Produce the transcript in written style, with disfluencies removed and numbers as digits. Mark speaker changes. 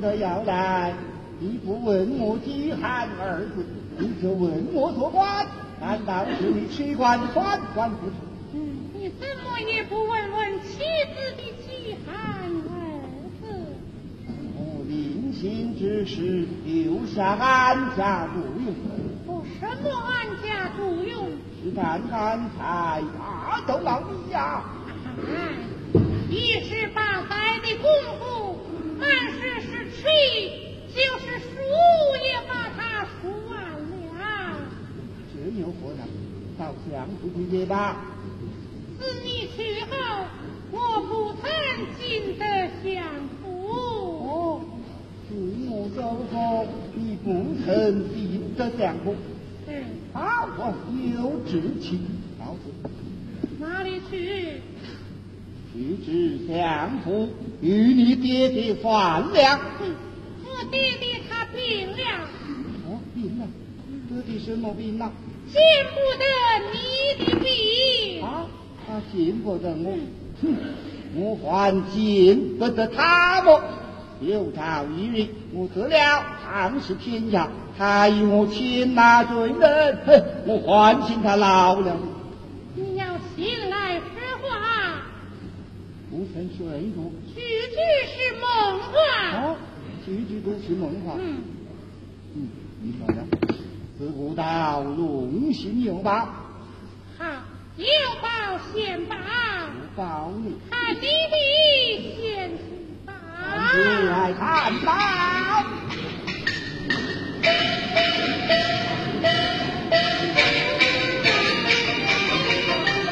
Speaker 1: 的要来，你不问我饥寒二字，你就问我做官，难道是你妻官反官不成？
Speaker 2: 你怎么也不问问妻子的饥寒二字？
Speaker 1: 我临行之时留下安家助用。
Speaker 2: 什么安家助用？
Speaker 1: 是干刚才大斗老李呀！
Speaker 2: 一时八载的功夫，按时是吹，就是数也把他数完了。
Speaker 1: 这又何难？到相府去也罢。
Speaker 2: 自你去后，我不曾进得相府。
Speaker 1: 哦，自我走后，你不曾进得相府。好，我有志气，老子
Speaker 2: 哪里去？
Speaker 1: 去至相府，与你爹爹算账。
Speaker 2: 我爹爹他病了。
Speaker 1: 哦，病了，得的什么病了？
Speaker 2: 见不得你的病。
Speaker 1: 他见不得我，我还见不得他么？有朝一日，我得了唐氏天下，他与我擒拿罪人，我唤醒他老了。
Speaker 2: 你要醒来实话，
Speaker 1: 不曾睡过，
Speaker 2: 句句是梦话。
Speaker 1: 句句都是梦话。你说呢？自古道用心有报。
Speaker 2: 好，有报先报。
Speaker 1: 报你。
Speaker 2: 看弟弟先去报。
Speaker 1: 来看吧。